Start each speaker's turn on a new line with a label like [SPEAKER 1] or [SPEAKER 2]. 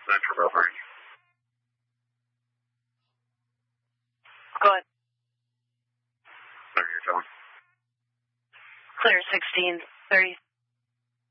[SPEAKER 1] Central Buffering.
[SPEAKER 2] Go ahead.
[SPEAKER 1] Sorry, you're telling.
[SPEAKER 2] Clear 16, 30.